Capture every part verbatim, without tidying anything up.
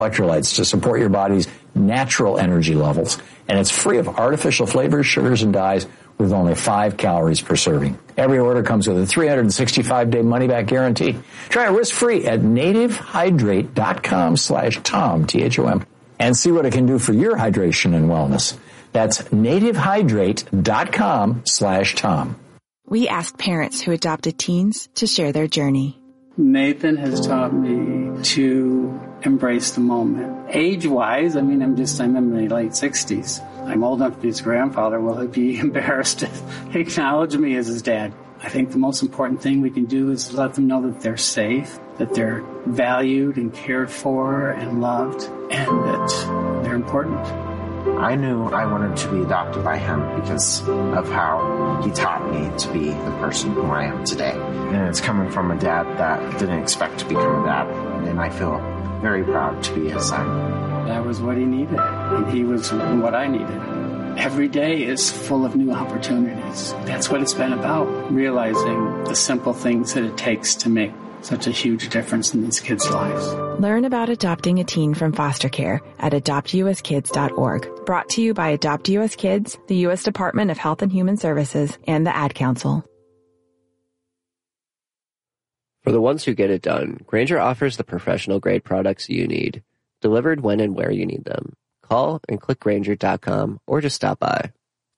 electrolytes to support your body's natural energy levels. And it's free of artificial flavors, sugars, and dyes with only five calories per serving. Every order comes with a three hundred sixty-five day money-back guarantee. Try it risk-free at nativehydrate.com slash Tom, T H O M, and see what it can do for your hydration and wellness. That's nativehydrate.com slash Tom. We asked parents who adopted teens to share their journey. Nathan has taught me to embrace the moment. Age-wise, I mean, I'm just, I'm in my late sixties. I'm old enough to be his grandfather. Will he be embarrassed to acknowledge me as his dad? I think the most important thing we can do is let them know that they're safe, that they're valued and cared for and loved, and that they're important. I knew I wanted to be adopted by him because of how he taught me to be the person who I am today. And it's coming from a dad that didn't expect to become a dad, and I feel very proud to be his son. That was what he needed, and he was what I needed. Every day is full of new opportunities. That's what it's been about, realizing the simple things that it takes to make such a huge difference in these kids' lives. Learn about adopting a teen from foster care at adopt u s kids dot org. Brought to you by Adopt U S Kids, the U S Department of Health and Human Services, and the Ad Council. For the ones who get it done, Grainger offers the professional-grade products you need, delivered when and where you need them. Call and click Grainger dot com or just stop by.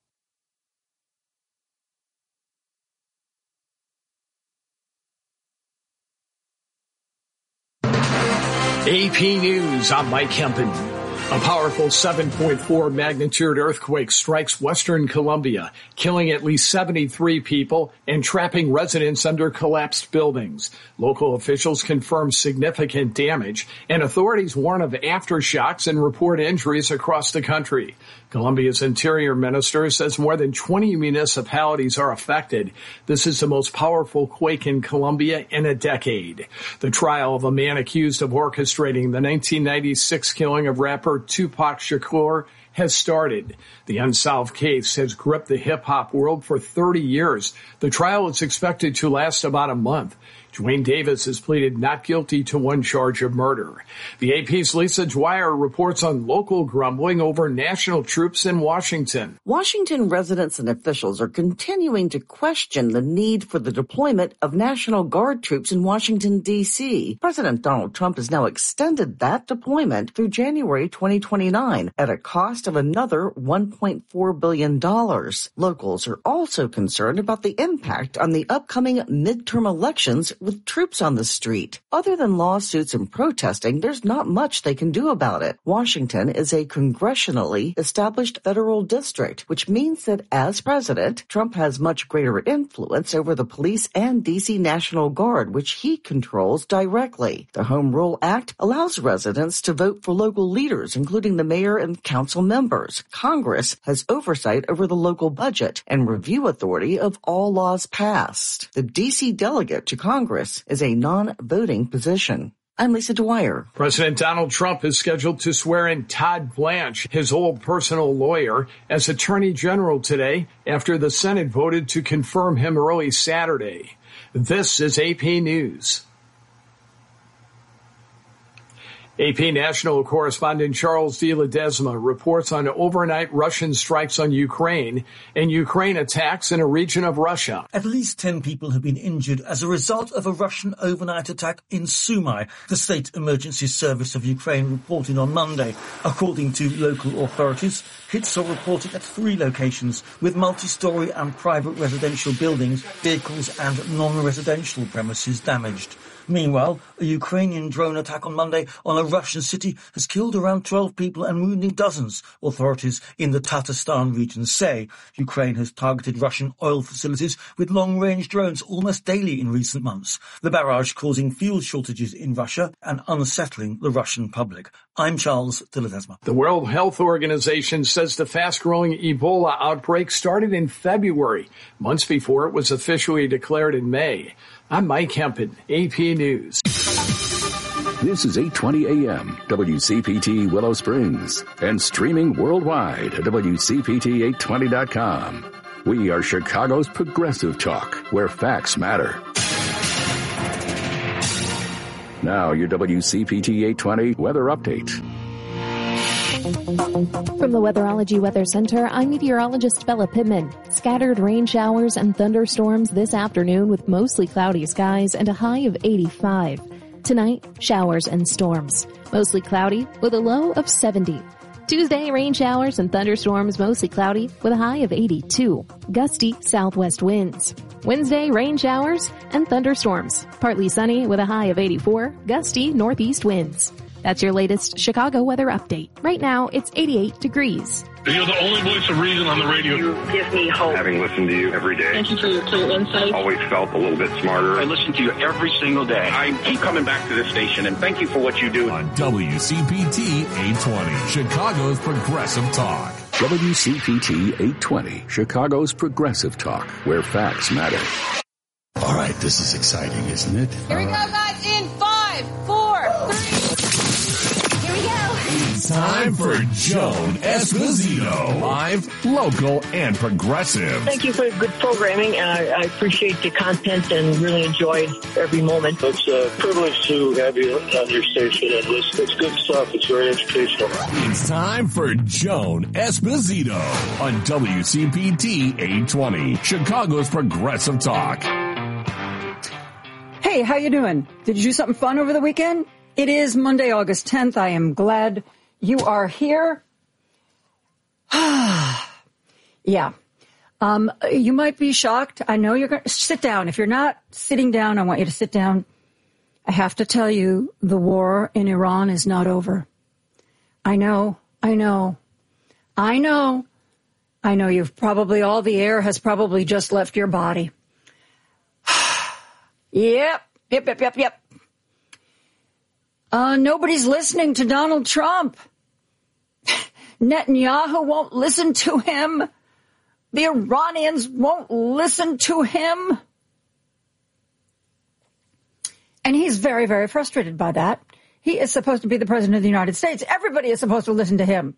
A P News, I'm Mike Hempen. A powerful seven point four magnitude earthquake strikes western Colombia, killing at least seventy-three people and trapping residents under collapsed buildings. Local officials confirm significant damage, and authorities warn of aftershocks and report injuries across the country. Colombia's interior minister says more than twenty municipalities are affected. This is the most powerful quake in Colombia in a decade. The trial of a man accused of orchestrating the nineteen ninety-six killing of rapper Tupac Shakur has started. The unsolved case has gripped the hip-hop world for thirty years. The trial is expected to last about a month. Dwayne Davis has pleaded not guilty to one charge of murder. The A P's Lisa Dwyer reports on local grumbling over national troops in Washington. Washington residents and officials are continuing to question the need for the deployment of National Guard troops in Washington, D C President Donald Trump has now extended that deployment through January twenty twenty-nine at a cost of another one point four billion dollars. Locals are also concerned about the impact on the upcoming midterm elections with troops on the street. Other than lawsuits and protesting, there's not much they can do about it. Washington is a congressionally established federal district, which means that as president, Trump has much greater influence over the police and D C National Guard, which he controls directly. The Home Rule Act allows residents to vote for local leaders, including the mayor and council members. Congress has oversight over the local budget and review authority of all laws passed. The D C delegate to Congress is a non-voting position. I'm Lisa Dwyer. President Donald Trump is scheduled to swear in Todd Blanche, his old personal lawyer, as Attorney General today after the Senate voted to confirm him early Saturday. This is A P News. A P national correspondent Charles de Ledesma reports on overnight Russian strikes on Ukraine and Ukraine attacks in a region of Russia. At least ten people have been injured as a result of a Russian overnight attack in Sumy, the State Emergency Service of Ukraine reported on Monday. According to local authorities, hits are reported at three locations with multi-story and private residential buildings, vehicles and non-residential premises damaged. Meanwhile, a Ukrainian drone attack on Monday on a Russian city has killed around twelve people and wounded dozens, authorities in the Tatarstan region say. Ukraine has targeted Russian oil facilities with long-range drones almost daily in recent months, the barrage causing fuel shortages in Russia and unsettling the Russian public. I'm Charles de Ledesma. The World Health Organization says the fast-growing Ebola outbreak started in February, months before it was officially declared in May. I'm Mike Hempen, A P News. This is eight twenty A M, W C P T Willow Springs, and streaming worldwide at W C P T eight twenty dot com. We are Chicago's progressive talk, where facts matter. Now, your W C P T eight twenty weather update. From the Weatherology Weather Center, I'm meteorologist Bella Pittman. Scattered rain showers and thunderstorms this afternoon with mostly cloudy skies and a high of eighty-five. Tonight, showers and storms. Mostly cloudy with a low of seventy. Tuesday, rain showers and thunderstorms, mostly cloudy with a high of eighty-two. Gusty southwest winds. Wednesday, rain showers and thunderstorms. Partly sunny with a high of eighty-four. Gusty northeast winds. That's your latest Chicago weather update. Right now, it's eighty-eight degrees. You're the only voice of reason on the radio. You give me hope. Having listened to you every day. Thank you for your clear insight. Always felt a little bit smarter. I listen to you every single day. I keep coming back to this station, and thank you for what you do. On W C P T eight twenty, Chicago's Progressive Talk. W C P T eight twenty, Chicago's Progressive Talk, where facts matter. All right, this is exciting, isn't it? Here we go, guys, in five, four, three. Here we go. It's time for Joan Esposito. Live, local, and progressive. Thank you for good programming, and I, I appreciate the content and really enjoyed every moment. It's a privilege to have you on your station and listen. It's good stuff. It's very educational. It's time for Joan Esposito on W C P T eight twenty, Chicago's Progressive Talk. Hey, how you doing? Did you do something fun over the weekend? It is Monday, August tenth. I am glad you are here. yeah. Um, you might be shocked. I know you're going to sit down. If you're not sitting down, I want you to sit down. I have to tell you, the war in Iran is not over. I know, I know, I know, I know you've probably, all the air has probably just left your body. Yep, yep, yep, yep, yep. Uh, nobody's listening to Donald Trump. Netanyahu won't listen to him. The Iranians won't listen to him. And he's very, very frustrated by that. He is supposed to be the president of the United States. Everybody is supposed to listen to him.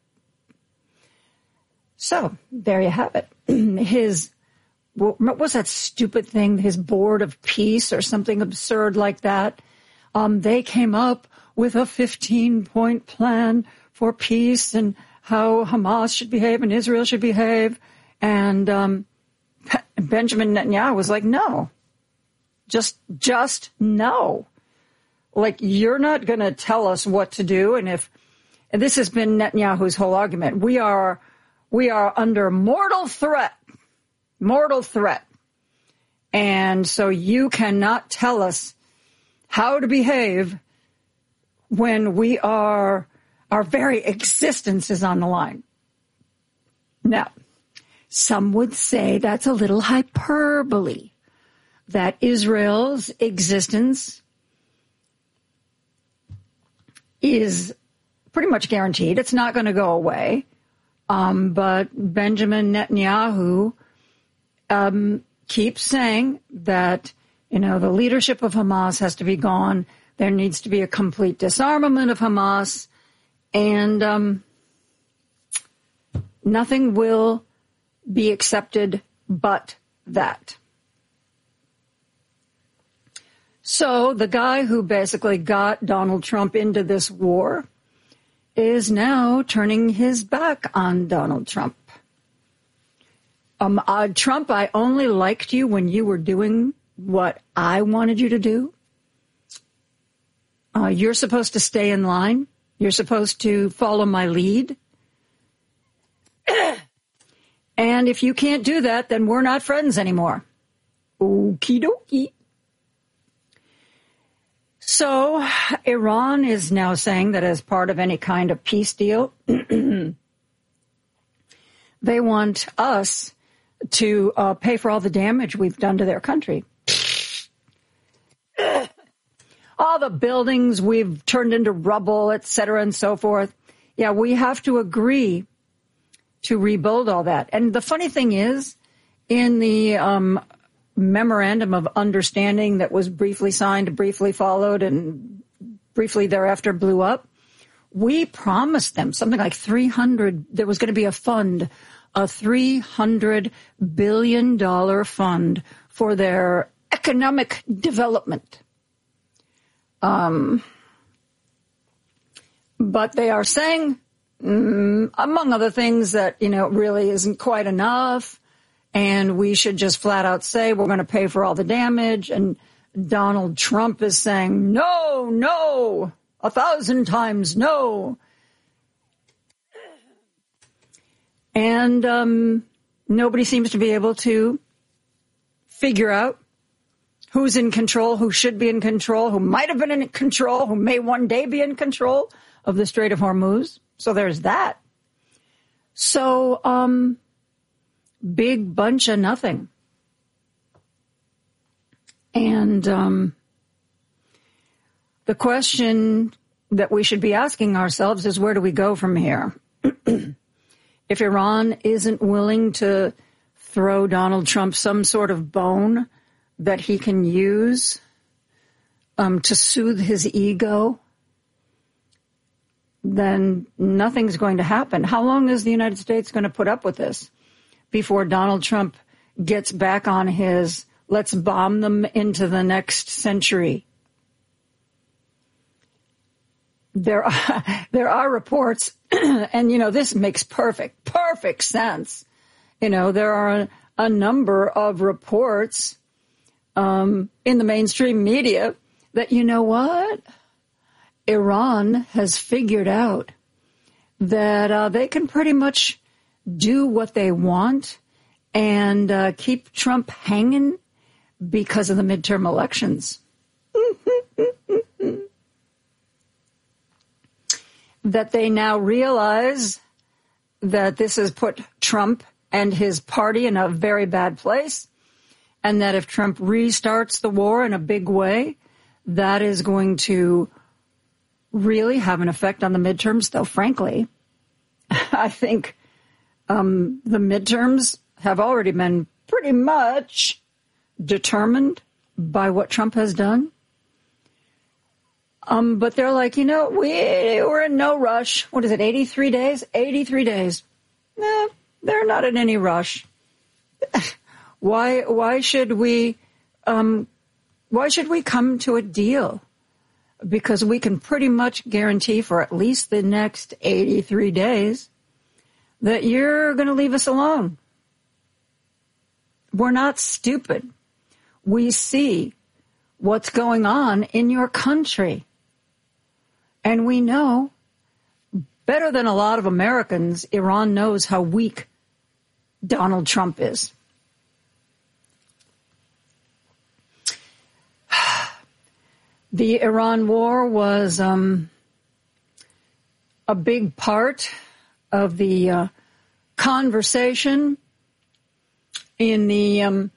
So, there you have it. His... What was that stupid thing, his board of peace or something absurd like that? Um, they came up with a fifteen-point plan for peace and how Hamas should behave and Israel should behave. And um, Benjamin Netanyahu was like, no, just, just no. Like, you're not going to tell us what to do. And if, and this has been Netanyahu's whole argument, we are, we are under mortal threat. Mortal threat. And so you cannot tell us how to behave when we are, our very existence is on the line. Now, some would say that's a little hyperbole, that Israel's existence is pretty much guaranteed. It's not going to go away. Um, but Benjamin Netanyahu Um, keeps saying that, you know, the leadership of Hamas has to be gone. There needs to be a complete disarmament of Hamas. And um, nothing will be accepted but that. So the guy who basically got Donald Trump into this war is now turning his back on Donald Trump. Um, uh, Trump, I only liked you when you were doing what I wanted you to do. Uh, you're supposed to stay in line. You're supposed to follow my lead. And if you can't do that, then we're not friends anymore. Okie dokie. So Iran is now saying that as part of any kind of peace deal, they want us to uh, pay for all the damage we've done to their country. All the buildings we've turned into rubble, et cetera, and so forth. Yeah, we have to agree to rebuild all that. And the funny thing is, in the um, memorandum of understanding that was briefly signed, briefly followed, and briefly thereafter blew up, we promised them something like three hundred, there was going to be a fund, a three hundred billion dollars fund for their economic development. Um, but they are saying, mm, among other things, that, you know, it really isn't quite enough. And we should just flat out say we're going to pay for all the damage. And Donald Trump is saying, no, no, a thousand times no. And um, nobody seems to be able to figure out who's in control, who should be in control, who might have been in control, who may one day be in control of the Strait of Hormuz. So there's that. So, um, big bunch of nothing. And um, the question that we should be asking ourselves is, where do we go from here? If Iran isn't willing to throw Donald Trump some sort of bone that he can use um, to soothe his ego, then nothing's going to happen. How long is the United States going to put up with this before Donald Trump gets back on his let's bomb them into the next century? There are, there are reports, and, you know, this makes perfect, perfect sense. You know, there are a, a number of reports um, in the mainstream media that, you know what? Iran has figured out that uh, they can pretty much do what they want and uh, keep Trump hanging because of the midterm elections. That they now realize that this has put Trump and his party in a very bad place, and that if Trump restarts the war in a big way, that is going to really have an effect on the midterms. Though, frankly, I think um, the midterms have already been pretty much determined by what Trump has done. Um, but they're like, you know, we, we're in no rush. What is it, eighty-three days? eighty-three days. Nah, they're not in any rush. Why, why should we, um, why should we come to a deal? Because we can pretty much guarantee for at least the next eighty-three days that you're going to leave us alone. We're not stupid. We see what's going on in your country. And we know, better than a lot of Americans, Iran knows how weak Donald Trump is. The Iran war was um, a big part of the uh, conversation in the um,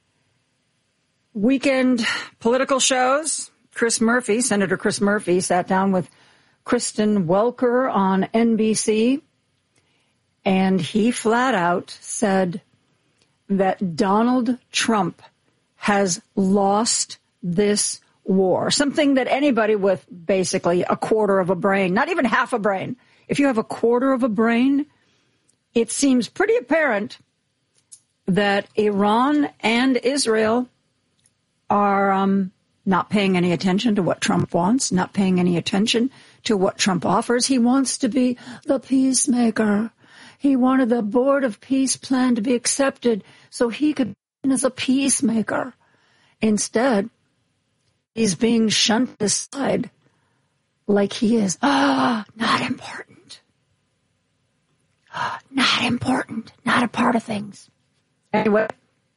weekend political shows. Chris Murphy, Senator Chris Murphy, sat down with Kristen Welker on N B C, and he flat out said that Donald Trump has lost this war. Something that anybody with basically a quarter of a brain, not even half a brain, if you have a quarter of a brain, it seems pretty apparent that Iran and Israel are um, not paying any attention to what Trump wants, not paying any attention to what Trump offers. He wants to be the peacemaker. He wanted the Board of Peace plan to be accepted so he could be as a peacemaker. Instead, he's being shunted aside like he is ah, not important. Ah, not important. Not a part of things. Anyway,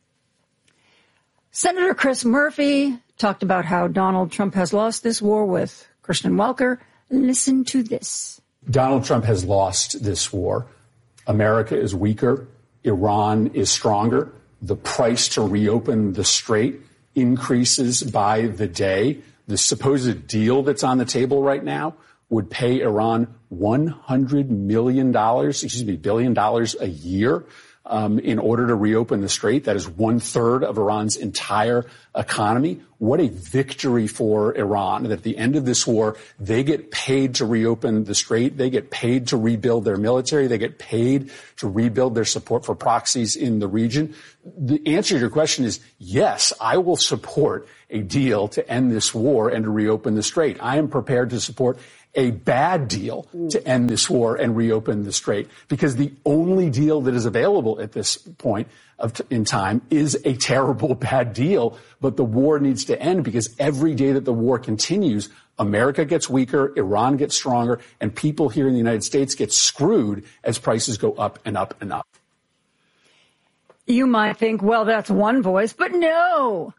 Senator Chris Murphy talked about how Donald Trump has lost this war with Kristen Welker. Listen to this. Donald Trump has lost this war. America is weaker. Iran is stronger. The price to reopen the strait increases by the day. The supposed deal that's on the table right now would pay Iran one hundred million dollars, excuse me, billion dollars a year. um, in order to reopen the strait. That is one third of Iran's entire economy. What a victory for Iran that at the end of this war, they get paid to reopen the strait. They get paid to rebuild their military. They get paid to rebuild their support for proxies in the region. The answer to your question is yes, I will support a deal to end this war and to reopen the strait. I am prepared to support a bad deal to end this war and reopen the strait, because the only deal that is available at this point of t- in time is a terrible bad deal. But the war needs to end, because every day that the war continues, America gets weaker, Iran gets stronger, and people here in the United States get screwed as prices go up and up and up. You might think, well, that's one voice, but no.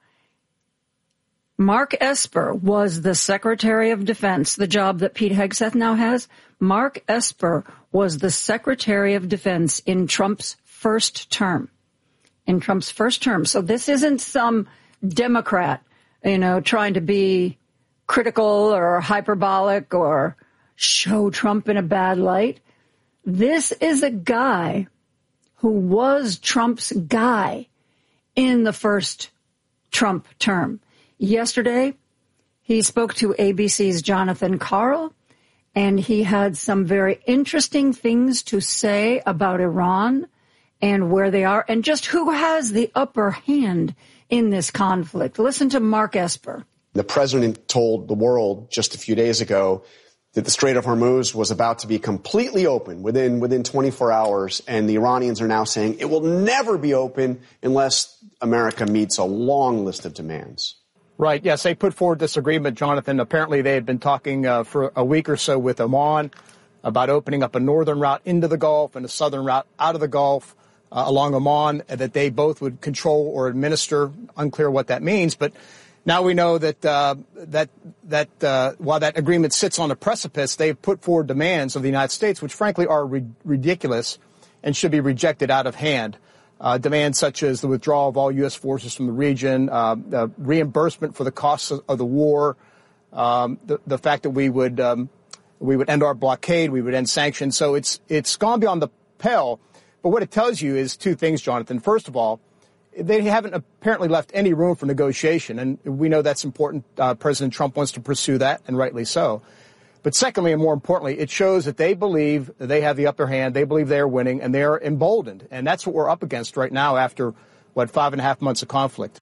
Mark Esper was the Secretary of Defense, the job that Pete Hegseth now has. Mark Esper was the Secretary of Defense in Trump's first term. In Trump's first term. So this isn't some Democrat, you know, trying to be critical or hyperbolic or show Trump in a bad light. This is a guy who was Trump's guy in the first Trump term. Yesterday, he spoke to A B C's Jonathan Karl, and he had some very interesting things to say about Iran and where they are and just who has the upper hand in this conflict. Listen to Mark Esper. The president told the world just a few days ago that the Strait of Hormuz was about to be completely open within within twenty-four hours, and the Iranians are now saying it will never be open unless America meets a long list of demands. Right. Yes, they put forward this agreement, Jonathan. Apparently, they had been talking uh, for a week or so with Oman about opening up a northern route into the Gulf and a southern route out of the Gulf uh, along Oman that they both would control or administer. Unclear what that means, but now we know that uh, that that uh, while that agreement sits on a precipice, they've put forward demands of the United States, which frankly are ri- ridiculous and should be rejected out of hand. Uh, demands such as the withdrawal of all U S forces from the region, uh, the reimbursement for the costs of, of the war, um, the, the fact that we would um, we would end our blockade, we would end sanctions. So it's it's gone beyond the pale. But what it tells you is two things, Jonathan. First of all, they haven't apparently left any room for negotiation, and we know that's important. Uh, President Trump wants to pursue that, and rightly so. But secondly, and more importantly, it shows that they believe that they have the upper hand. They believe they are winning, and they are emboldened. And that's what we're up against right now after, what, five and a half months of conflict.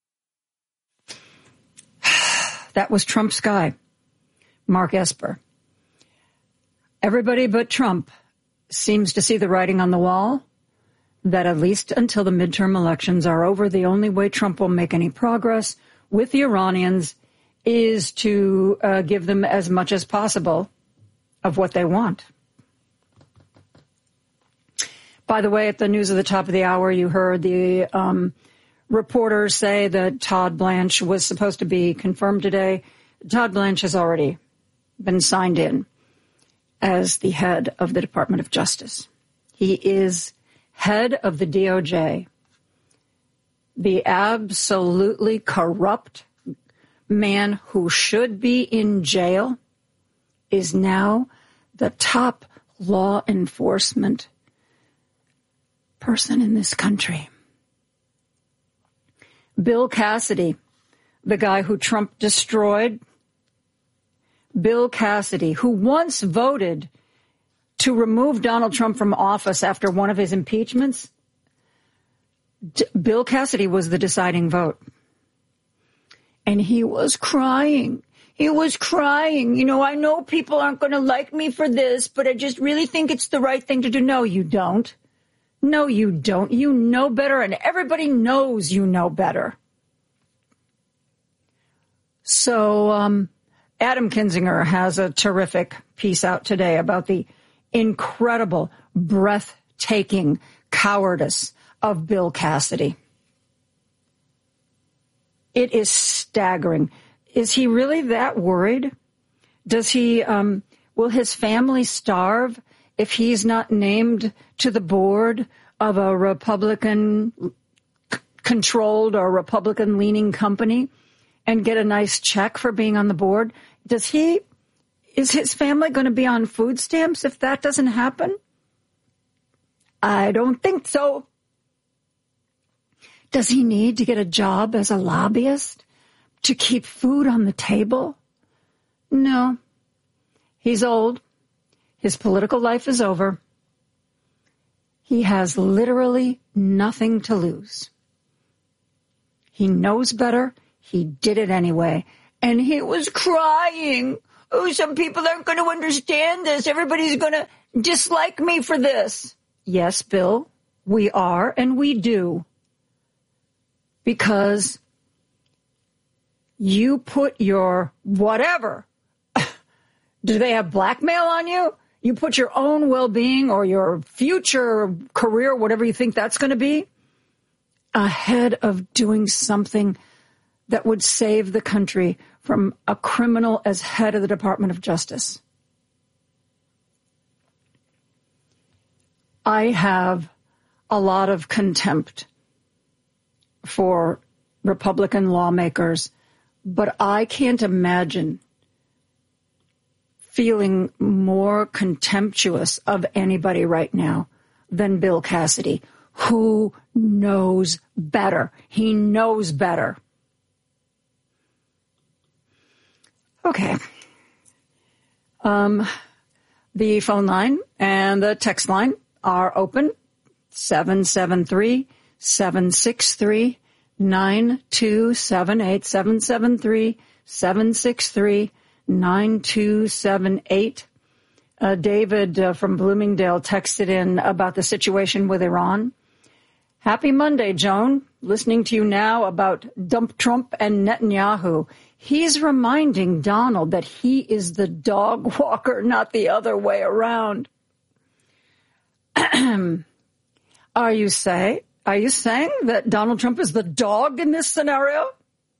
That was Trump's guy, Mark Esper. Everybody but Trump seems to see the writing on the wall that at least until the midterm elections are over, the only way Trump will make any progress with the Iranians is to uh, give them as much as possible of what they want. By the way, at the news at the top of the hour, you heard the um, reporters say that Todd Blanche was supposed to be confirmed today. Todd Blanche has already been signed in as the head of the Department of Justice. He is head of the D O J. The absolutely corrupt man who should be in jail is now the top law enforcement person in this country. Bill Cassidy, the guy who Trump destroyed. Bill Cassidy, who once voted to remove Donald Trump from office after one of his impeachments. D- Bill Cassidy was the deciding vote. And he was crying. He was crying. You know, I know people aren't going to like me for this, but I just really think it's the right thing to do. No, you don't. No, you don't. You know better, and everybody knows you know better. So um, Adam Kinzinger has a terrific piece out today about the incredible, breathtaking cowardice of Bill Cassidy. It is staggering. Is he really that worried? Does he, um, will his family starve if he's not named to the board of a Republican-controlled or Republican-leaning company and get a nice check for being on the board? Does he, is his family going to be on food stamps if that doesn't happen? I don't think so. Does he need to get a job as a lobbyist to keep food on the table? No. He's old. His political life is over. He has literally nothing to lose. He knows better. He did it anyway. And he was crying. Oh, some people aren't going to understand this. Everybody's going to dislike me for this. Yes, Bill, we are, and we do. Because you put your whatever. Do they have blackmail on you? You put your own well-being or your future career, whatever you think that's going to be, ahead of doing something that would save the country from a criminal as head of the Department of Justice. I have a lot of contempt for Republican lawmakers, but I can't imagine feeling more contemptuous of anybody right now than Bill Cassidy, who knows better. He knows better. Okay. Um, the phone line and the text line are open. seven seven three, seven six three, nine two seven eight. seven seven three, seven six three, nine two seven eight. Uh, David uh, from Bloomingdale texted in about the situation with Iran. Happy Monday, Joan. Listening to you now about Dump Trump and Netanyahu. He's reminding Donald that he is the dog walker, not the other way around. Are you say? Are you saying that Donald Trump is the dog in this scenario?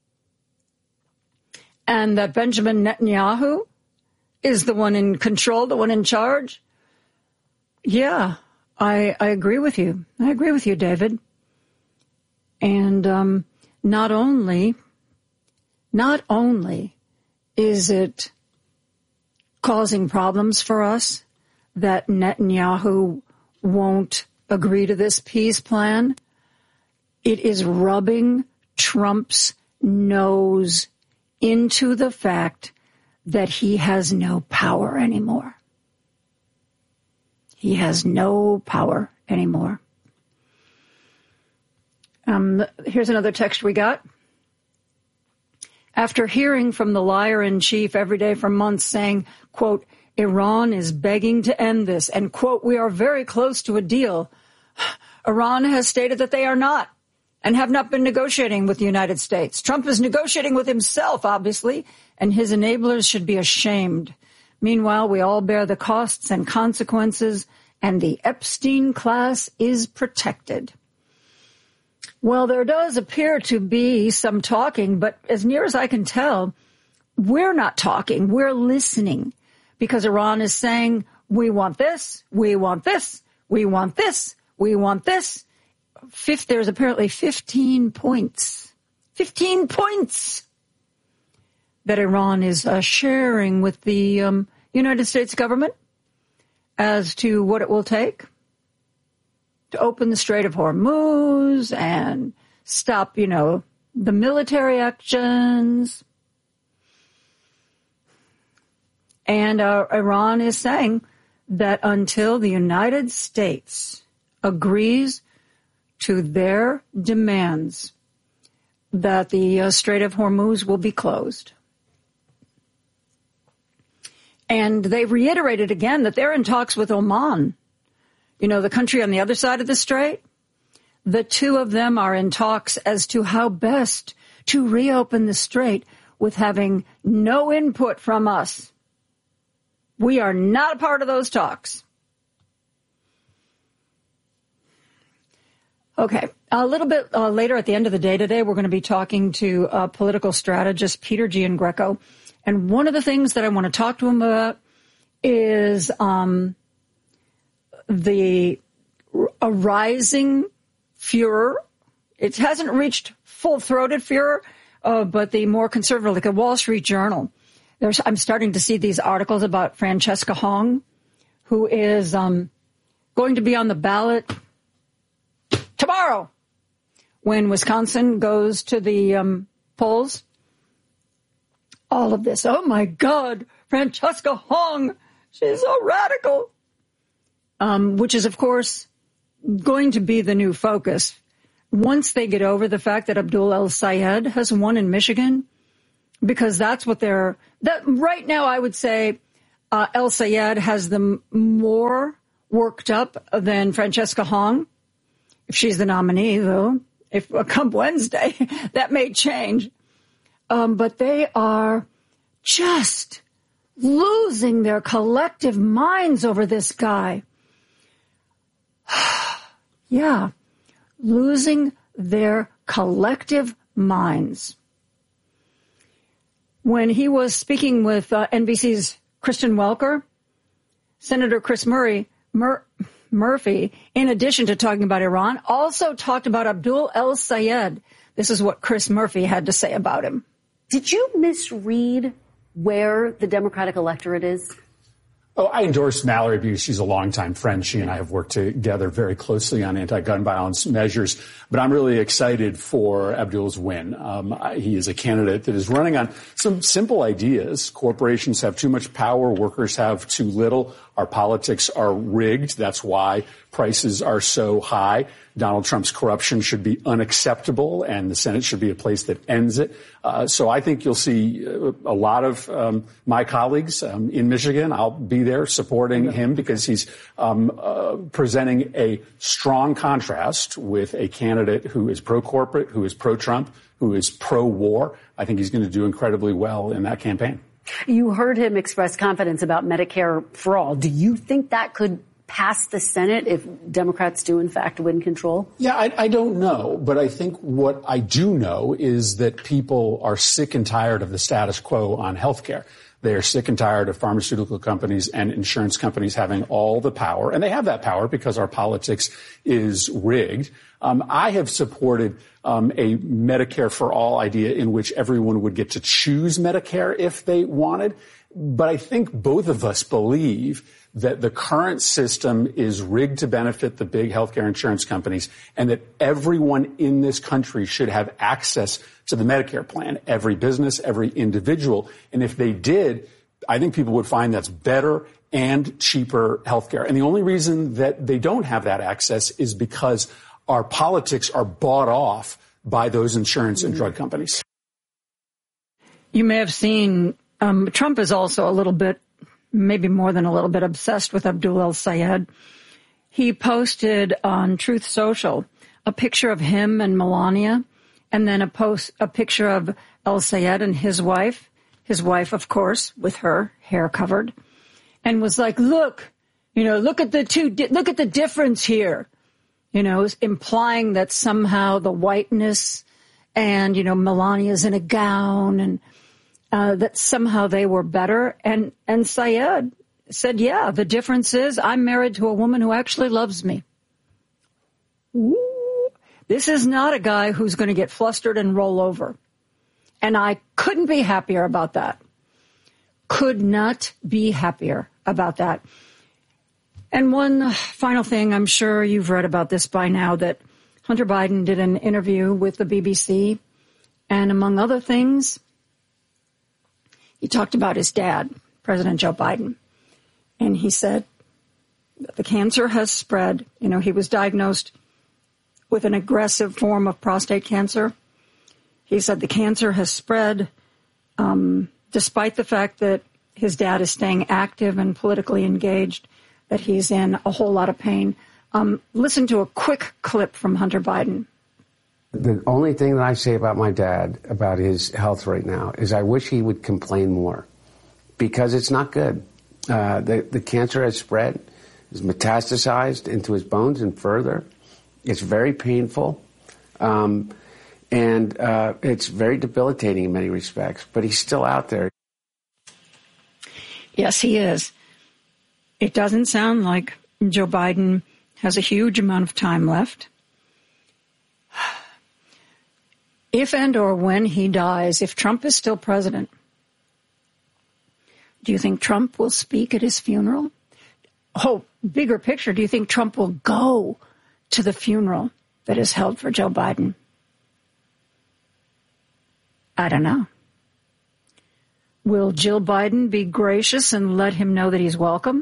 And that Benjamin Netanyahu is the one in control, the one in charge? Yeah, I, I agree with you. I agree with you, David. And um, not only, not only is it causing problems for us that Netanyahu won't agree to this peace plan, it is rubbing Trump's nose into the fact that he has no power anymore. He has no power anymore. Um, here's another text we got. After hearing from the liar-in-chief every day for months saying, quote, Iran is begging to end this, and, quote, we are very close to a deal, Iran has stated that they are not and have not been negotiating with the United States. Trump is negotiating with himself, obviously, and his enablers should be ashamed. Meanwhile, we all bear the costs and consequences, and the Epstein class is protected. Well, there does appear to be some talking, but as near as I can tell, we're not talking. We're listening because Iran is saying, we want this, we want this, we want this, we want this. Fifth, there's apparently fifteen points, fifteen points that Iran is uh, sharing with the um, United States government as to what it will take to open the Strait of Hormuz and stop, you know, the military actions. And uh, Iran is saying that until the United States agrees to their demands, that the uh, Strait of Hormuz will be closed. And they reiterated again that they're in talks with Oman, you know, the country on the other side of the strait. The two of them are in talks as to how best to reopen the strait with having no input from us. We are not a part of those talks. Okay, a little bit uh, later at the end of the day today, we're going to be talking to uh, political strategist Peter Giangreco. And one of the things that I want to talk to him about is um, the a rising furor. It hasn't reached full-throated furor, uh, but the more conservative, like the Wall Street Journal. There's, I'm starting to see these articles about Francesca Hong, who is um, going to be on the ballot tomorrow when Wisconsin goes to the um, polls. All of this. Oh, my God, Francesca Hong, she's so radical. Um, which is, of course, going to be the new focus. Once they get over the fact that Abdul El-Sayed has won in Michigan, because that's what they're, that right now I would say uh, El-Sayed has them more worked up than Francesca Hong. If she's the nominee, though, if uh, come Wednesday, that may change. Um, but they are just losing their collective minds over this guy. Yeah, losing their collective minds. When he was speaking with uh, N B C's Kristen Welker, Senator Chris Murray, Mur- Murphy, in addition to talking about Iran, also talked about Abdul El-Sayed. This is what Chris Murphy had to say about him. Did you misread where the Democratic electorate is? Oh, I endorse Mallory because she's a longtime friend. She and I have worked together very closely on anti-gun violence measures. But I'm really excited for Abdul's win. Um, he is a candidate that is running on some simple ideas. Corporations have too much power. Workers have too little. Our politics are rigged. That's why prices are so high. Donald Trump's corruption should be unacceptable, and the Senate should be a place that ends it. Uh, so I think you'll see a lot of um, my colleagues um, in Michigan. I'll be there supporting him because he's um, uh, presenting a strong contrast with a candidate who is pro-corporate, who is pro-Trump, who is pro-war. I think he's going to do incredibly well in that campaign. You heard him express confidence about Medicare for all. Do you think that could pass the Senate if Democrats do, in fact, win control? Yeah, I, I don't know. But I think what I do know is that people are sick and tired of the status quo on health care. They are sick and tired of pharmaceutical companies and insurance companies having all the power. And they have that power because our politics is rigged. Um, I have supported um, a Medicare for all idea in which everyone would get to choose Medicare if they wanted. But I think both of us believe that the current system is rigged to benefit the big healthcare insurance companies and that everyone in this country should have access to the Medicare plan, every business, every individual. And if they did, I think people would find that's better and cheaper healthcare. And the only reason that they don't have that access is because our politics are bought off by those insurance and drug companies. You may have seen um, Trump is also a little bit, maybe more than a little bit, obsessed with Abdul El-Sayed. He posted on Truth Social a picture of him and Melania, and then a post a picture of El-Sayed and his wife, his wife, of course, with her hair covered, and was like, look, you know, look at the two, look at the difference here, you know, implying that somehow the whiteness and, you know, Melania's in a gown and uh, that somehow they were better. And, and Sayed said, yeah, the difference is I'm married to a woman who actually loves me. Ooh, this is not a guy who's going to get flustered and roll over. And I couldn't be happier about that. Could not be happier about that. And one final thing, I'm sure you've read about this by now, that Hunter Biden did an interview with the B B C. And among other things, he talked about his dad, President Joe Biden. And he said that the cancer has spread. You know, he was diagnosed with an aggressive form of prostate cancer. He said the cancer has spread um, despite the fact that his dad is staying active and politically engaged, that he's in a whole lot of pain. Um, listen to a quick clip from Hunter Biden. The only thing that I say about my dad, about his health right now, is I wish he would complain more, because it's not good. Uh, the, the cancer has spread, is metastasized into his bones and further. It's very painful, um, and uh, it's very debilitating in many respects, but he's still out there. Yes, he is. It doesn't sound like Joe Biden has a huge amount of time left. If and or when he dies, if Trump is still president, do you think Trump will speak at his funeral? Oh, bigger picture, do you think Trump will go to the funeral that is held for Joe Biden? I don't know. Will Jill Biden be gracious and let him know that he's welcome?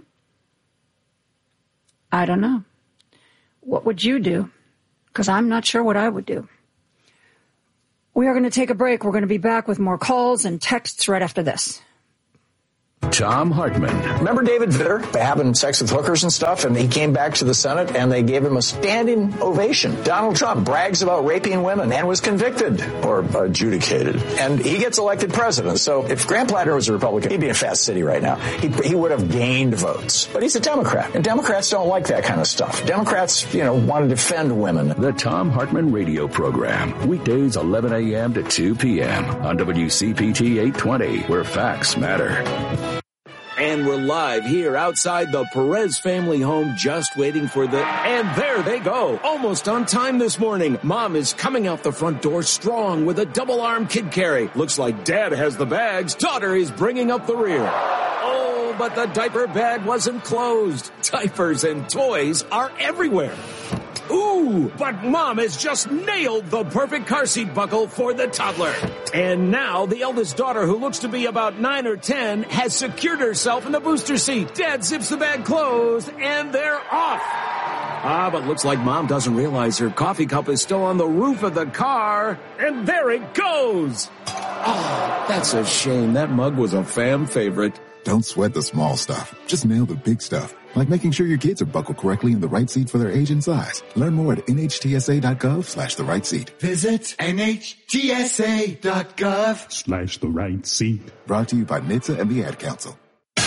I don't know. What would you do? Because I'm not sure what I would do. We are going to take a break. We're going to be back with more calls and texts right after this. Thom Hartmann. Remember David Vitter having sex with hookers and stuff, and he came back to the Senate and they gave him a standing ovation. Donald Trump brags about raping women and was convicted or adjudicated, and he gets elected president. So if Grant Platter was a Republican, he'd be in Fast City right now. He, he would have gained votes. But he's a Democrat, and Democrats don't like that kind of stuff. Democrats, you know, want to defend women. The Thom Hartmann radio program, weekdays eleven a.m. to two p.m. on W C P T eight twenty, where facts matter. And we're live here outside the Perez family home, just waiting for the... And there they go. Almost on time this morning. Mom is coming out the front door strong with a double-arm kid carry. Looks like Dad has the bags. Daughter is bringing up the rear. Oh, but the diaper bag wasn't closed. Diapers and toys are everywhere. Ooh, but Mom has just nailed the perfect car seat buckle for the toddler. And now the eldest daughter, who looks to be about nine or ten, has secured herself in the booster seat. Dad zips the bag closed, and they're off. Ah, but looks like Mom doesn't realize her coffee cup is still on the roof of the car. And there it goes. Oh, that's a shame. That mug was a fam favorite. Don't sweat the small stuff. Just nail the big stuff, like making sure your kids are buckled correctly in the right seat for their age and size. Learn more at N H T S A dot gov slash the right seat. Visit N H T S A dot gov Slash the right seat. Brought to you by N H T S A and the Ad Council.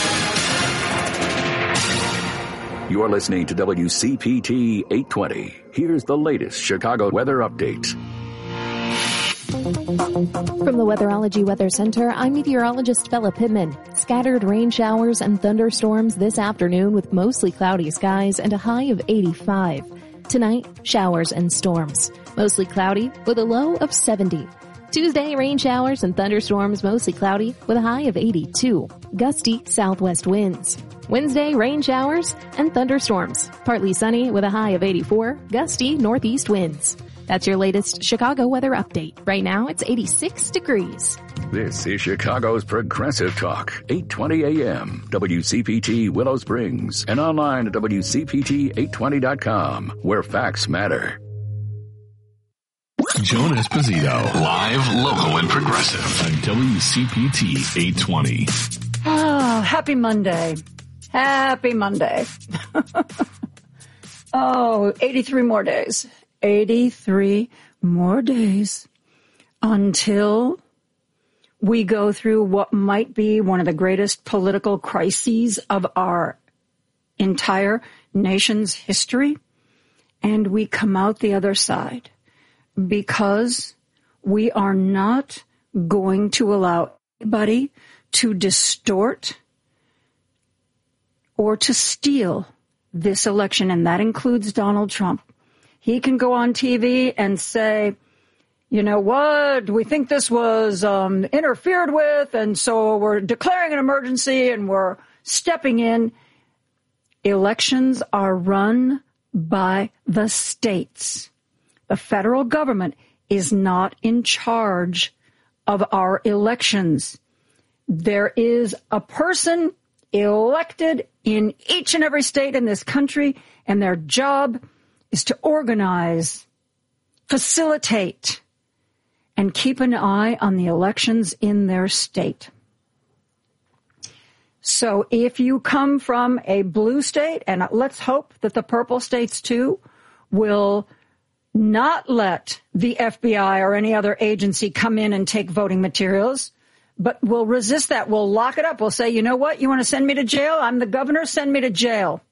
You're listening to W C P T eight twenty. Here's the latest Chicago weather update. From the Weatherology Weather Center, I'm meteorologist Bella Pittman. Scattered rain showers and thunderstorms this afternoon with mostly cloudy skies and a high of eighty-five. Tonight, showers and storms. Mostly cloudy with a low of seventy. Tuesday, rain showers and thunderstorms, mostly cloudy with a high of eighty-two. Gusty southwest winds. Wednesday, rain showers and thunderstorms. Partly sunny with a high of eighty-four. Gusty northeast winds. That's your latest Chicago weather update. Right now, it's eighty-six degrees. This is Chicago's Progressive Talk, eight twenty a.m. W C P T Willow Springs, and online at W C P T eight twenty dot com, where facts matter. Joan Esposito, live, local, and progressive on W C P T eight twenty. Oh, happy Monday. Happy Monday. Oh, eighty-three more days. eighty-three more days until we go through what might be one of the greatest political crises of our entire nation's history. And we come out the other side because we are not going to allow anybody to distort or to steal this election. And that includes Donald Trump. He can go on T V and say, you know what, we think this was um, interfered with, and so we're declaring an emergency and we're stepping in. Elections are run by the states. The federal government is not in charge of our elections. There is a person elected in each and every state in this country, and their job is to organize, facilitate, and keep an eye on the elections in their state. So if you come from a blue state, and let's hope that the purple states too will not let the F B I or any other agency come in and take voting materials, but will resist that. We'll lock it up. We'll say, you know what? You want to send me to jail? I'm the governor. Send me to jail.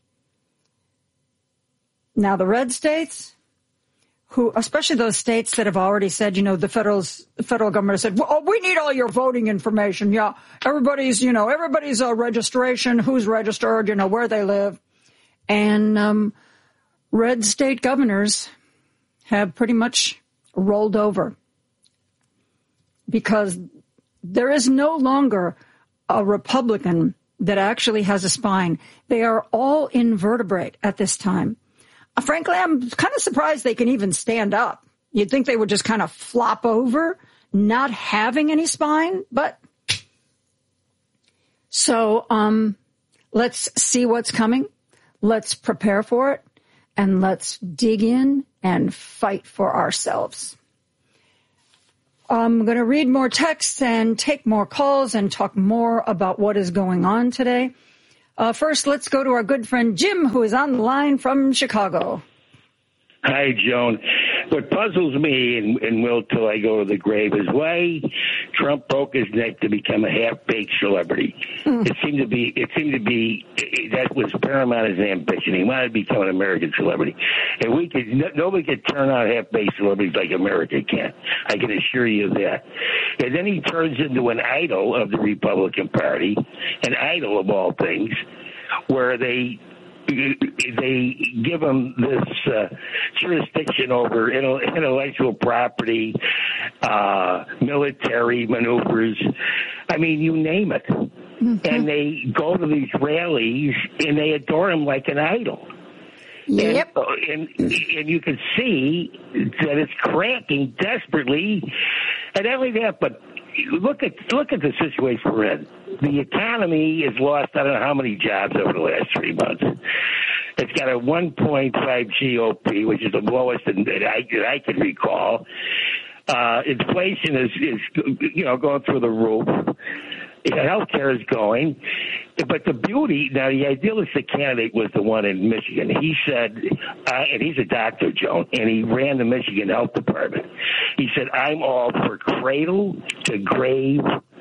Now, the red states, who, especially those states that have already said, you know, the federal's, the federal government has said, well, we need all your voting information. Yeah, everybody's, you know, everybody's uh, registration, who's registered, you know, where they live. And um, red state governors have pretty much rolled over because there is no longer a Republican that actually has a spine. They are all invertebrate at this time. Frankly, I'm kind of surprised they can even stand up. You'd think they would just kind of flop over. not having any spine, but so um, let's see what's coming. Let's prepare for it, and let's dig in and fight for ourselves. I'm going to read more texts and take more calls and talk more about what is going on today. Uh, first, let's go to our good friend Jim, who is on the line from Chicago. Hi, Joan. What puzzles me, and, and will till I go to the grave, is why Trump broke his neck to become a half-baked celebrity. Mm. It seemed to be, it seemed to be, that was paramount as ambition. He wanted to become an American celebrity. And we could, no, nobody could turn out half-baked celebrities like America can. I can assure you of that. And then he turns into an idol of the Republican Party, an idol of all things, where they, they give him this uh, jurisdiction over intellectual property, uh, military maneuvers. I mean, you name it. Mm-hmm. And they go to these rallies and they adore him like an idol. Yep. And, and, and you can see that it's cracking desperately. And not only that, but look at look at the situation we're in. The economy has lost I don't know how many jobs over the last three months. It's got a one point five G O P, which is the lowest that I, that I can recall. Uh, inflation is, is, you know, going through the roof. Healthcare is going. But the beauty, now the idealistic candidate was the one in Michigan. He said, uh, and he's a doctor, Joan, and he ran the Michigan Health Department. He said, I'm all for cradle to grave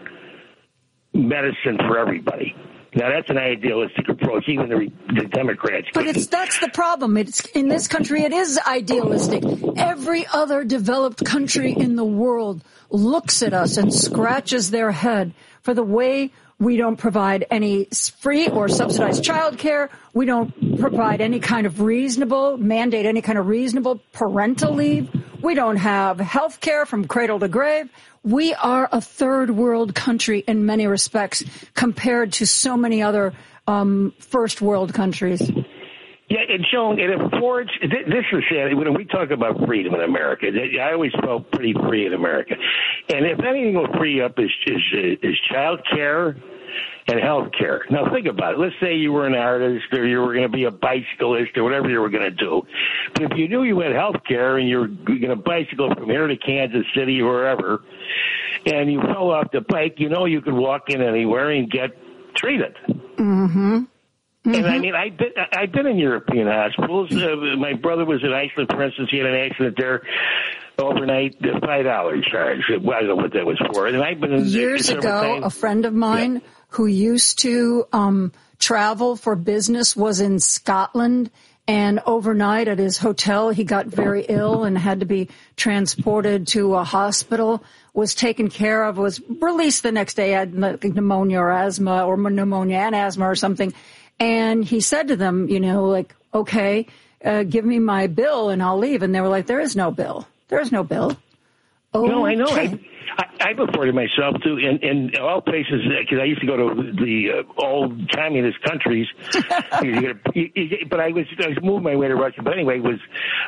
medicine for everybody. Now, that's an idealistic approach, even the, the Democrats. But it's that's the problem. It's in this country, it is idealistic. Every other developed country in the world looks at us and scratches their head for the way we don't provide any free or subsidized child care. We don't provide any kind of reasonable, mandate any kind of reasonable parental leave. We don't have health care from cradle to grave. We are a third world country in many respects compared to so many other um, first world countries. Yeah, and Joan, it affords, this is sad, when we talk about freedom in America, I always felt pretty free in America. And if anything will free up is, is, is child care and health care. Now, think about it. Let's say you were an artist or you were going to be a bicyclist or whatever you were going to do. But if you knew you had health care and you were going to bicycle from here to Kansas City or wherever, and you fell off the bike, you know you could walk in anywhere and get treated. Mm-hmm. Mm-hmm. And I mean, I've been, I've been in European hospitals. Uh, my brother was in Iceland, for instance. He had an accident there overnight, uh, five dollars charge. I don't know what that was for. And I've been in Years ago, times. a friend of mine yeah. who used to um, travel for business was in Scotland. And overnight at his hotel, he got very ill and had to be transported to a hospital, was taken care of, was released the next day, had pneumonia or asthma or pneumonia and asthma or something. And he said to them, you know, like, okay, uh, give me my bill and I'll leave. And they were like, there is no bill. There is no bill. Okay. No, I know. I, I, I've reported myself to in, in all places, because I used to go to the uh, old communist countries. you, you, you, but I was, I was moving my way to Russia. But anyway, it was...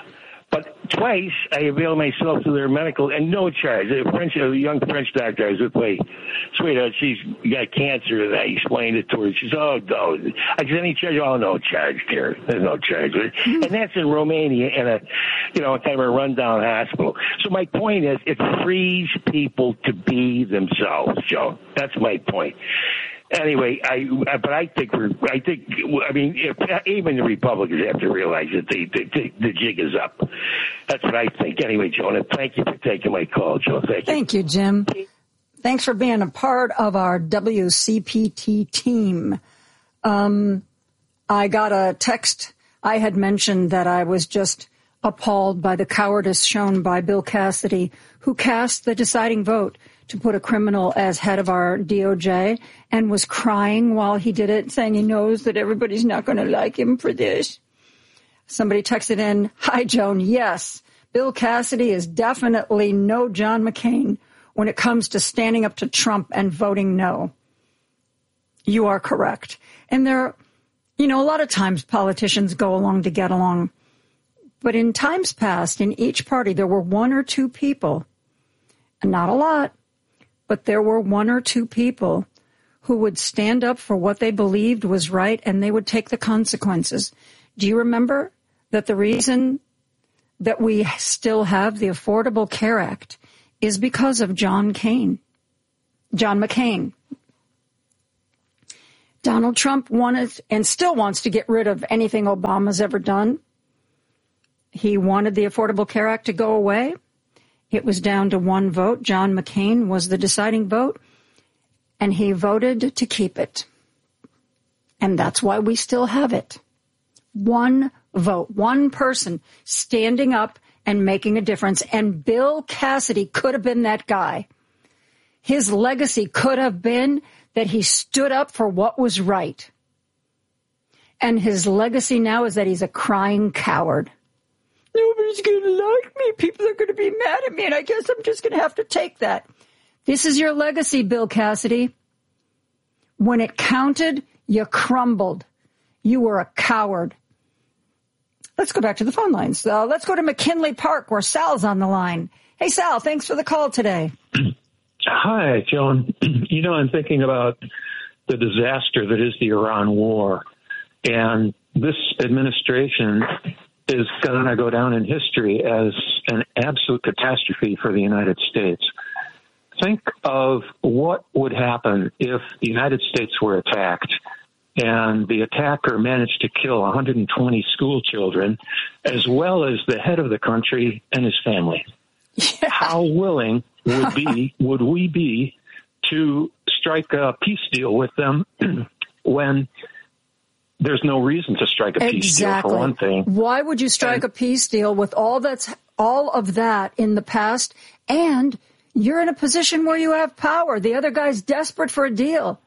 But twice I availed myself to their medical and no charge. A French, a young French doctor I was with, wait, sweetheart, she's got cancer, and I explained it to her. She said, oh, no. I said, any charge? Oh, no charge, dear. There's no charge. Mm-hmm. And that's in Romania in a, you know, kind of a rundown hospital. So my point is, it frees people to be themselves, Joe. That's my point. Anyway, I but I think we're I think I mean if, even the Republicans have to realize that the, the the jig is up. That's what I think. Anyway, Jonah, thank you for taking my call, Joe. Thank you. Thank you, Jim. Thanks for being a part of our W C P T team. Um, I got a text. I had mentioned that I was just appalled by the cowardice shown by Bill Cassidy, who cast the deciding vote to put a criminal as head of our D O J, and was crying while he did it, saying he knows that everybody's not going to like him for this. Somebody texted in, hi, Joan, yes, Bill Cassidy is definitely no John McCain when it comes to standing up to Trump and voting no. You are correct. And there, you know, a lot of times politicians go along to get along. But in times past, in each party, there were one or two people Not a lot, but there were one or two people who would stand up for what they believed was right, and they would take the consequences. Do you remember that the reason that we still have the Affordable Care Act is because of John McCain? John McCain. Donald Trump wanted and still wants to get rid of anything Obama's ever done. He wanted the Affordable Care Act to go away. It was down to one vote. John McCain was the deciding vote, and he voted to keep it. And that's why we still have it. One vote, one person standing up and making a difference. And Bill Cassidy could have been that guy. His legacy could have been that he stood up for what was right. And his legacy now is that he's a crying coward. Nobody's going to like me. People are going to be mad at me, and I guess I'm just going to have to take that. This is your legacy, Bill Cassidy. When it counted, you crumbled. You were a coward. Let's go back to the phone lines. Uh, let's go to McKinley Park, where Sal's on the line. Hey, Sal, thanks for the call today. Hi, Joan. You know, I'm thinking about the disaster that is the Iran war. And this administration is going to go down in history as an absolute catastrophe for the United States. Think of what would happen if the United States were attacked and the attacker managed to kill one hundred twenty school children, as well as the head of the country and his family. Yeah. How willing would be would we be to strike a peace deal with them when there's no reason to strike a peace exactly. deal, for one thing? Why would you strike and, a peace deal with all that's all of that in the past? And you're in a position where you have power. The other guy's desperate for a deal.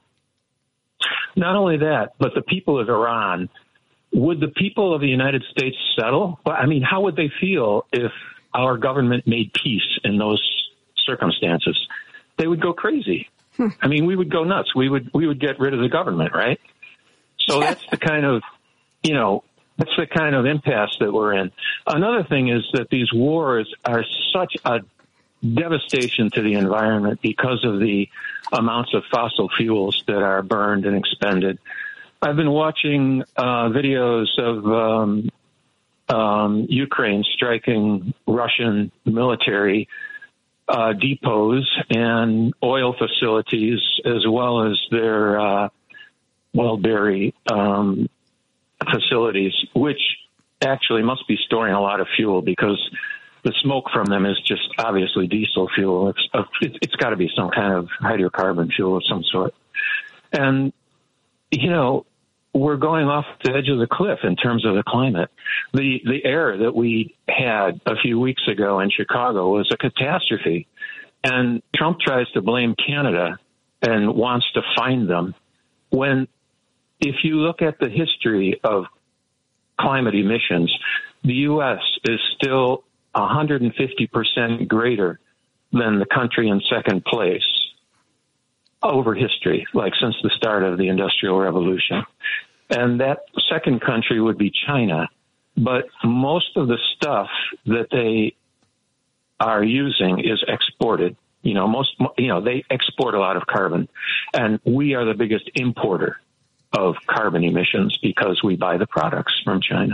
Not only that, but the people of Iran, would the people of the United States settle? I mean, how would they feel if our government made peace in those circumstances? They would go crazy. Hmm. I mean, we would go nuts. We would we would get rid of the government, right? So that's the kind of, you know, that's the kind of impasse that we're in. Another thing is that these wars are such a devastation to the environment because of the amounts of fossil fuels that are burned and expended. I've been watching uh, videos of um, um, Ukraine striking Russian military uh, depots and oil facilities, as well as their uh, Wellberry um, facilities, which actually must be storing a lot of fuel because the smoke from them is just obviously diesel fuel. It's uh, it, it's got to be some kind of hydrocarbon fuel of some sort. And, you know, we're going off the edge of the cliff in terms of the climate. The the air that we had a few weeks ago in Chicago was a catastrophe. And Trump tries to blame Canada and wants to fine them when, if you look at the history of climate emissions, the U S is still one hundred fifty percent greater than the country in second place over history, like since the start of the Industrial Revolution. And that second country would be China. But most of the stuff that they are using is exported. You know, most, you know, they export a lot of carbon, and we are the biggest importer of carbon emissions because we buy the products from China.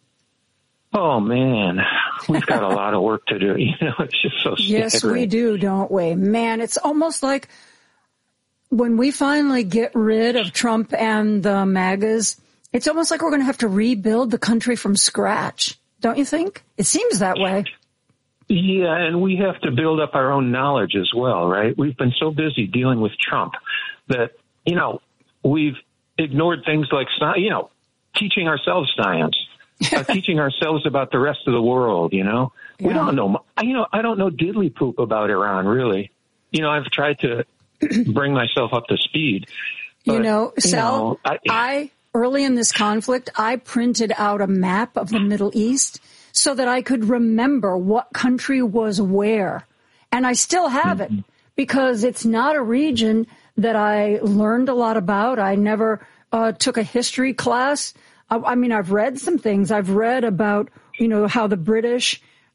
Oh, man, we've got a lot of work to do. You know, it's just so staggering. Yes, we do, don't we? Man, it's almost like when we finally get rid of Trump and the MAGAs, it's almost like we're going to have to rebuild the country from scratch. Don't you think? It seems that way. Yeah, and we have to build up our own knowledge as well, right? We've been so busy dealing with Trump that, you know, we've ignored things like, you know, teaching ourselves science. uh, teaching ourselves about the rest of the world, you know? Yeah. We don't know, you know, I don't know diddly poop about Iran, really. You know, I've tried to bring myself up to speed. But, you know, Sal, you know, I, I, early in this conflict, I printed out a map of the Middle East so that I could remember what country was where. And I still have mm-hmm. it because it's not a region that I learned a lot about. I never uh, took a history class. I mean, I've read some things. I've read about, you know, how the British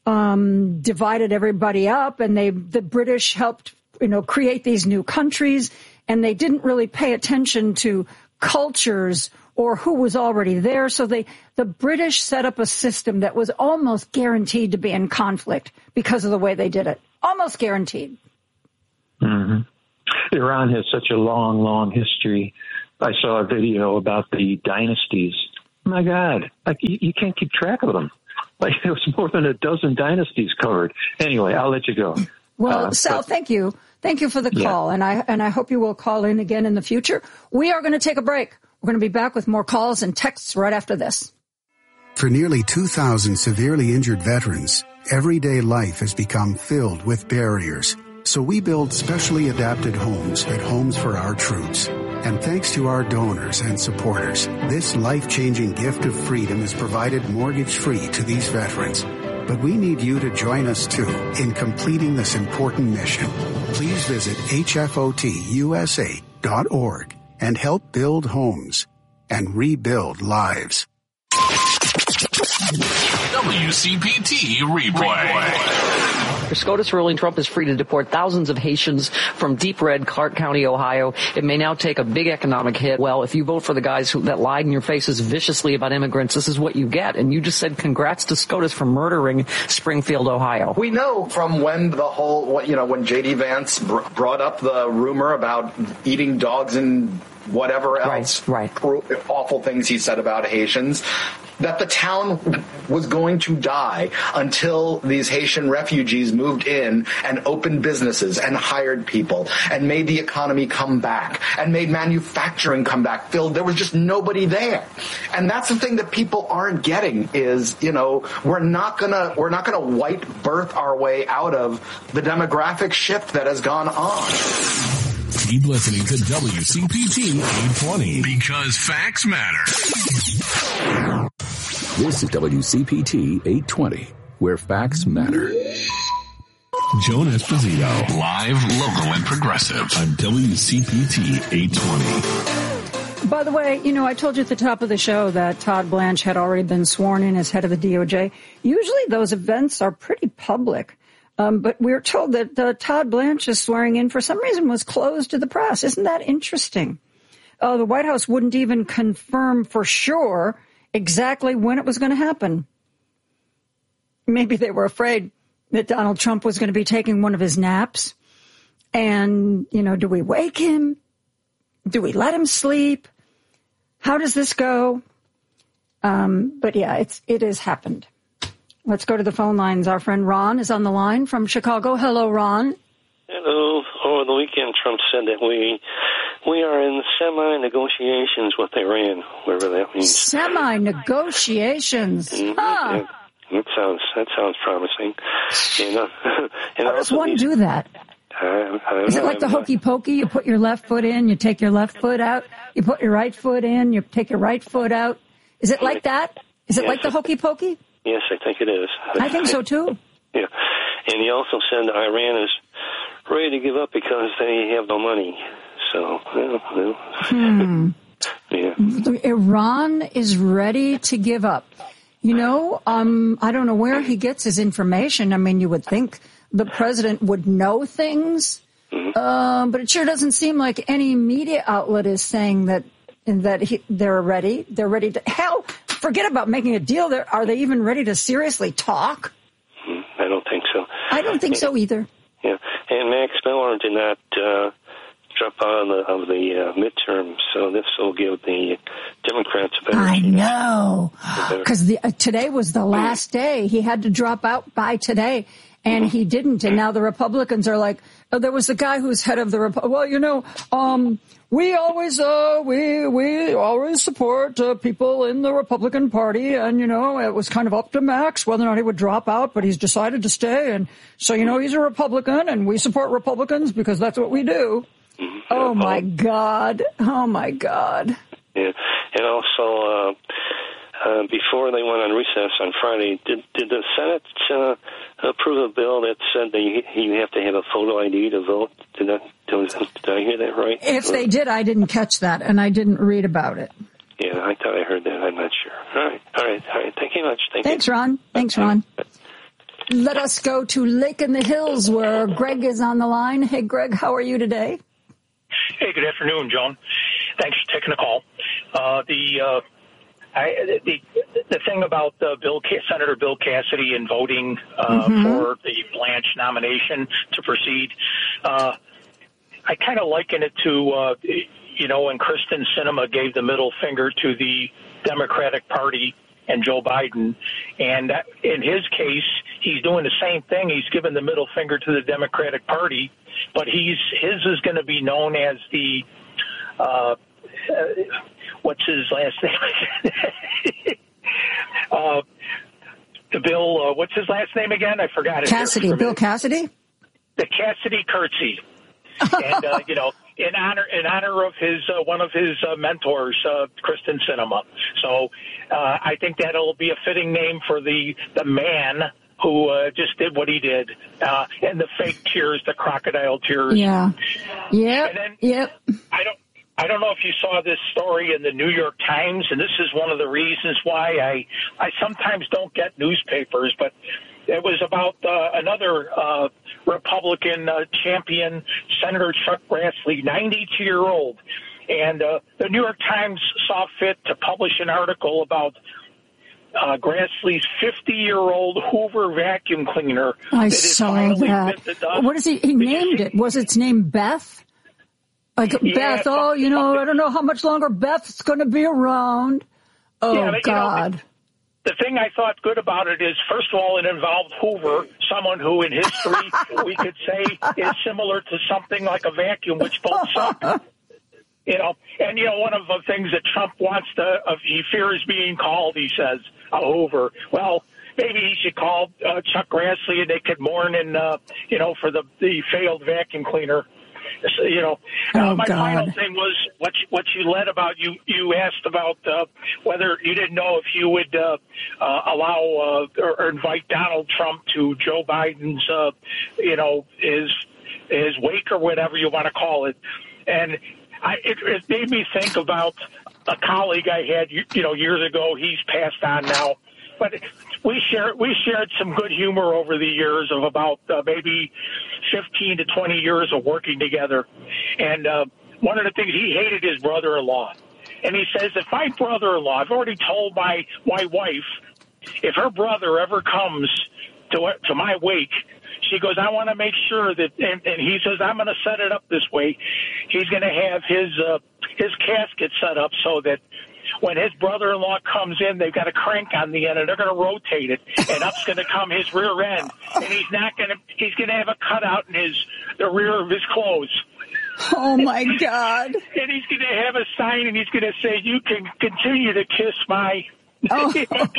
um, divided everybody up, and they the British helped, you know, create these new countries, and they didn't really pay attention to cultures or who was already there. So they, the British set up a system that was almost guaranteed to be in conflict because of the way they did it. Almost guaranteed. Mm-hmm. Iran has such a long, long history. I saw a video about the dynasties. My God, like you, you can't keep track of them. Like there was more than a dozen dynasties covered. Anyway, I'll let you go. Well, uh, Sal, but, thank you. Thank you for the call, yeah. and I and I hope you will call in again in the future. We are going to take a break. We're going to be back with more calls and texts right after this. For nearly two thousand severely injured veterans, everyday life has become filled with barriers. So we build specially adapted homes at Homes for Our Troops. And thanks to our donors and supporters, this life-changing gift of freedom is provided mortgage-free to these veterans. But we need you to join us, too, in completing this important mission. Please visit H F O T U S A dot org and help build homes and rebuild lives. W C P T replay. The SCOTUS ruling Trump is free to deport thousands of Haitians from deep red Clark County, Ohio. It may now take a big economic hit. Well, if you vote for the guys who, that lied in your faces viciously about immigrants, this is what you get. And you just said congrats to SCOTUS for murdering Springfield, Ohio. We know from when the whole, you know, when J D Vance br- brought up the rumor about eating dogs and whatever else, right, right. awful things he said about Haitians, that the town was going to die until these Haitian refugees moved in and opened businesses and hired people and made the economy come back and made manufacturing come back. Phil, there was just nobody there. And that's the thing that people aren't getting is, you know, we're not gonna, we're not gonna white birth our way out of the demographic shift that has gone on. Keep listening to W C P T eight twenty because facts matter. This is W C P T eight twenty, where facts matter. Joan Esposito, live, local, and progressive on W C P T eight twenty. By the way, you know, I told you at the top of the show that Todd Blanche had already been sworn in as head of the D O J. Usually those events are pretty public. Um, but we're told that uh, Todd Blanche's swearing in, for some reason, was closed to the press. Isn't that interesting? Uh, the White House wouldn't even confirm for sure exactly when it was going to happen. Maybe they were afraid that Donald Trump was going to be taking one of his naps. And, you know, do we wake him? Do we let him sleep? How does this go? Um, but, yeah, it's it has happened. Let's go to the phone lines. Our friend Ron is on the line from Chicago. Hello, Ron. Hello. Over the weekend, Trump said that we we are in semi-negotiations with Iran, whatever that means. Semi-negotiations. Mm-hmm. Huh. Yeah, that sounds that sounds promising. You know, and how does one do that? I, I don't is it know. like the hokey pokey? You put your left foot in, you take your left foot out. You put your right foot in, you take your right foot out. Is it like that? Is it yes, like the hokey pokey? Yes, I think it is. I think so, too. Yeah. And he also said Iran is ready to give up because they have no money. So, well, well. Hmm. Yeah. Iran is ready to give up. You know, um, I don't know where he gets his information. I mean, you would think the president would know things, mm-hmm. uh, but it sure doesn't seem like any media outlet is saying that that he, they're ready. They're ready to hell. Forget about making a deal. They're, are they even ready to seriously talk? I don't think so. I don't think and, so either. Yeah, and Max Miller did not uh, drop out of the, of the uh, midterm, so this will give the Democrats a better I chance. know, because uh, today was the last day. He had to drop out by today, and he didn't. And now the Republicans are like, oh, there was a guy who's head of the Rep- well, you know, um, we always uh, we we always support uh, people in the Republican Party, and you know, it was kind of up to Max whether or not he would drop out, but he's decided to stay, and so you know, he's a Republican, and we support Republicans because that's what we do. Mm-hmm. Oh my God! Oh my God! Yeah, and also. Uh, Uh, before they went on recess on Friday, did did the Senate uh, approve a bill that said that you, you have to have a photo I D to vote? Did, that, did, did I hear that right? If they did, I didn't catch that, and I didn't read about it. Yeah, I thought I heard that. I'm not sure. All right, all right, all right. Thank you much. Thank Thanks, you. Ron. Thanks, Ron. let us go to Lake in the Hills where Greg is on the line. Hey, Greg, how are you today? Hey, good afternoon, Joan. Thanks for taking the call. Uh, the, uh, I, the the thing about uh, Bill Senator Bill Cassidy and voting uh, mm-hmm. for the Blanche nomination to proceed, uh, I kind of liken it to, uh, you know, when Kristen Sinema gave the middle finger to the Democratic Party and Joe Biden. And that, in his case, he's doing the same thing. He's giving the middle finger to the Democratic Party, but he's his is going to be known as the uh, uh, what's his last name? uh, the Bill. Uh, what's his last name again? I forgot it. Cassidy. Bill Cassidy. The Cassidy curtsy. And uh, you know, in honor in honor of his uh, one of his uh, mentors, uh, Kristen Sinema. So uh, I think that'll be a fitting name for the the man who uh, just did what he did, uh, and the fake tears, the crocodile tears. Yeah. Yep. And then yep. I don't. I don't know if you saw this story in the New York Times, and this is one of the reasons why I I sometimes don't get newspapers, but it was about uh, another uh, Republican uh, champion, Senator Chuck Grassley, ninety-two-year-old. And uh, the New York Times saw fit to publish an article about uh, Grassley's fifty-year-old Hoover vacuum cleaner. I that is saw that. What is he? He named it. Was its name Beth? Like yeah, Beth, oh, you know, I don't know how much longer Beth's going to be around. Oh, yeah, but, God. You know, the thing I thought good about it is, first of all, it involved Hoover, someone who in history we could say is similar to something like a vacuum, which bolts up. You know, and, you know, one of the things that Trump wants to, uh, he fears being called, he says, a Hoover. Well, maybe he should call uh, Chuck Grassley and they could mourn in, uh, you know, for the, the failed vacuum cleaner. So, you know, uh, oh, my God. final thing was what you, what you led about. You you asked about uh, whether you didn't know if you would uh, uh, allow uh, or, or invite Donald Trump to Joe Biden's, uh, you know, his his wake or whatever you want to call it. And I, it, it made me think about a colleague I had, you, you know, years ago. He's passed on now, but we shared we shared some good humor over the years of about uh, maybe fifteen to twenty years of working together. And uh, one of the things, he hated his brother-in-law. And he says, if my brother-in-law, I've already told my, my wife, if her brother ever comes to to my wake, she goes, I want to make sure that, and, and he says, I'm going to set it up this way. He's going to have his uh, his casket set up so that when his brother-in-law comes in, they've got a crank on the end, and they're going to rotate it, and up's going to come his rear end, and he's not going to. He's going to have a cutout in his the rear of his clothes. Oh my God! And he's going to have a sign, and he's going to say, "You can continue to kiss my." Oh,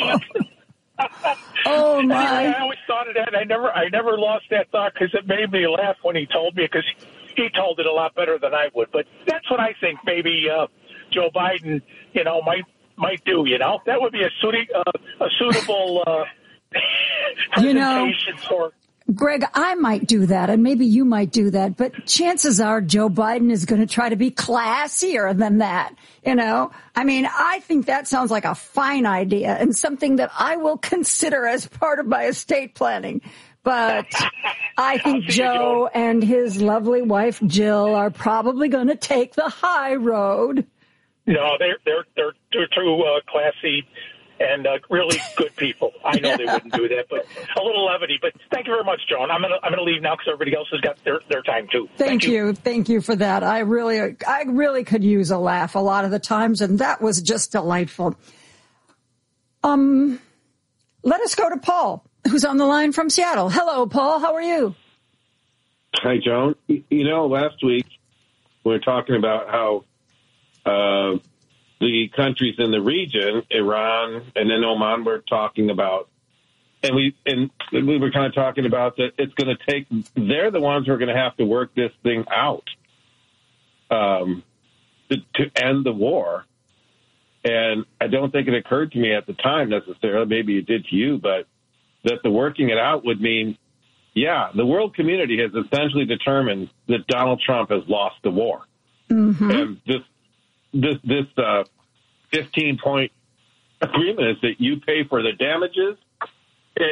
oh my! Anyway, I always thought of that. I never, I never lost that thought because it made me laugh when he told me, because he told it a lot better than I would. But that's what I think. Maybe. Uh, Joe Biden, you know, might might do. You know, that would be a, suiting, uh, a suitable uh, you know, presentation for. Greg, I might do that, and maybe you might do that, but chances are Joe Biden is going to try to be classier than that. You know, I mean, I think that sounds like a fine idea and something that I will consider as part of my estate planning. But I think Joe and his lovely wife Jill are probably going to take the high road. No, they're they're they're they're too uh, classy and uh, really good people. I know they wouldn't do that, but a little levity. But thank you very much, Joan. I'm gonna I'm gonna leave now because everybody else has got their, their time too. Thank, thank you. you, thank you for that. I really I really could use a laugh a lot of the times, and that was just delightful. Um, let us go to Paul, who's on the line from Seattle. Hello, Paul. How are you? Hi, Joan. You know, last week we were talking about how uh, the countries in the region, Iran and then Oman, were talking about, and we and we were kind of talking about that it's going to take, they're the ones who are going to have to work this thing out um, to, to end the war. And I don't think it occurred to me at the time necessarily, maybe it did to you, but that the working it out would mean, yeah, the world community has essentially determined that Donald Trump has lost the war. Mm-hmm. And this this this uh, fifteen-point agreement is that you pay for the damages. It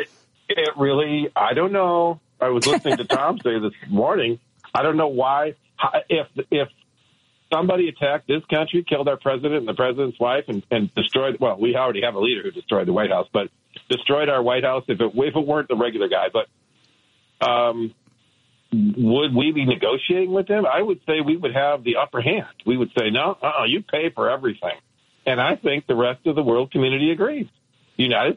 It really, I don't know. I was listening to Tom say this morning. I don't know why. If if somebody attacked this country, killed our president and the president's wife, and, and destroyed, well, we already have a leader who destroyed the White House, but destroyed our White House, if it, if it weren't the regular guy, but um, would we be negotiating with them? I would say we would have the upper hand. We would say, no, uh-uh, you pay for everything. And I think the rest of the world community agrees. The United